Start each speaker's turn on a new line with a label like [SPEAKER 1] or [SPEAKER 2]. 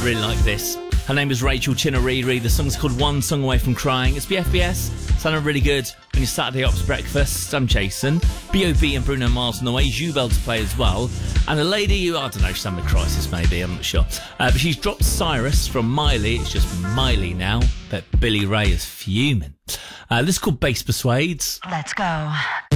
[SPEAKER 1] I really like this. Her name is Rachel Chinariri. The song's called One Song Away From Crying. It's BFBS. Sounding really good on your Saturday Ops breakfast. I'm Jason. B.O.B. and Bruno Mars on the way. Jubel to play as well. And a lady who, I don't know, she's having a crisis maybe, I'm not sure. But she's dropped Cyrus from Miley. It's just Miley now. But Billy Ray is fuming. This is called Bass Persuades.
[SPEAKER 2] Let's go.